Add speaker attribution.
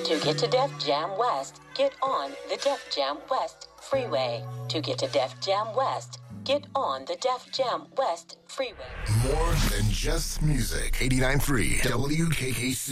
Speaker 1: To get to Def Jam West, get on the Def Jam West Freeway. To get to Def Jam West, get on the Def Jam West Freeway.
Speaker 2: More than just music. 89.3 WKKC.